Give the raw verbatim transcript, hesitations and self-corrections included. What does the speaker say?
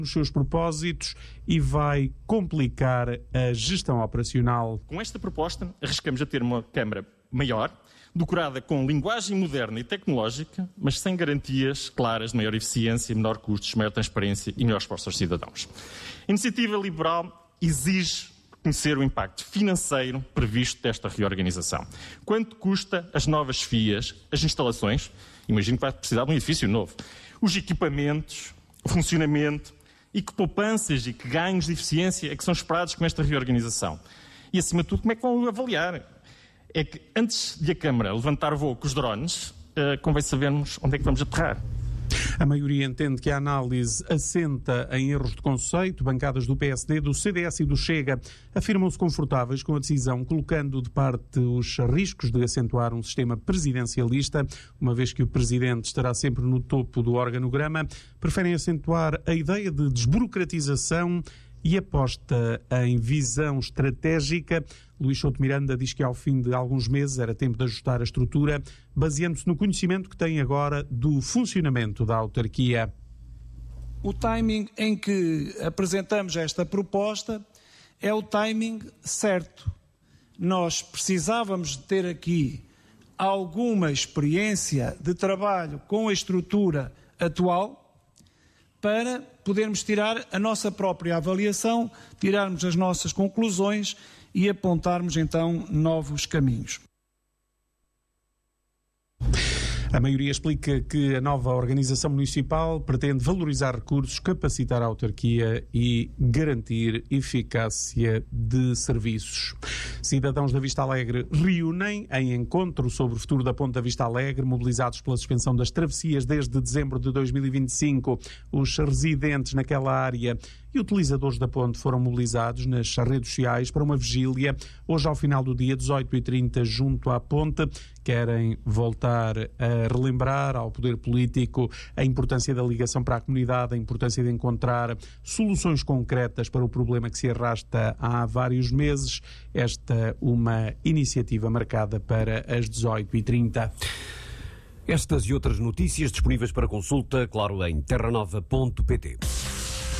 os seus propósitos e vai complicar a gestão operacional. Com esta proposta, arriscamos a ter uma Câmara maior, decorada com linguagem moderna e tecnológica, mas sem garantias claras de maior eficiência, menor custos, maior transparência e melhor resposta aos cidadãos. A iniciativa liberal exige conhecer o impacto financeiro previsto desta reorganização. Quanto custa as novas F I As, as instalações, imagino que vai precisar de um edifício novo, os equipamentos, o funcionamento, e que poupanças e que ganhos de eficiência é que são esperados com esta reorganização. E, acima de tudo, como é que vão avaliar? É que, antes de a Câmara levantar voo com os drones, uh, convém sabermos onde é que vamos aterrar. A maioria entende que a análise assenta em erros de conceito. Bancadas do P S D, do C D S e do Chega afirmam-se confortáveis com a decisão, colocando de parte os riscos de acentuar um sistema presidencialista, uma vez que o Presidente estará sempre no topo do organograma. Preferem acentuar a ideia de desburocratização e aposta em visão estratégica. Luís Souto Miranda diz que ao fim de alguns meses era tempo de ajustar a estrutura, baseando-se no conhecimento que tem agora do funcionamento da autarquia. O timing em que apresentamos esta proposta é o timing certo. Nós precisávamos de ter aqui alguma experiência de trabalho com a estrutura atual para podermos tirar a nossa própria avaliação, tirarmos as nossas conclusões e apontarmos então novos caminhos. A maioria explica que a nova organização municipal pretende valorizar recursos, capacitar a autarquia e garantir eficácia de serviços. Cidadãos da Vista Alegre reúnem em encontro sobre o futuro da Ponte da Vista Alegre, mobilizados pela suspensão das travessias desde dezembro de dois mil e vinte e cinco. Os residentes naquela área e utilizadores da ponte foram mobilizados nas redes sociais para uma vigília hoje ao final do dia, dezoito e trinta, junto à ponte. Querem voltar a relembrar ao poder político a importância da ligação para a comunidade, a importância de encontrar soluções concretas para o problema que se arrasta há vários meses. Esta uma iniciativa marcada para as dezoito e trinta. Estas e outras notícias disponíveis para consulta, claro, em terra nova ponto pt.